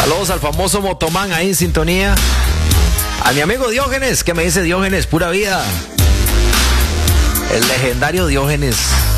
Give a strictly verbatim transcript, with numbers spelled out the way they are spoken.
Saludos al famoso Motomán ahí en sintonía. A mi amigo Diógenes, que me dice Diógenes, pura vida. El legendario Diógenes.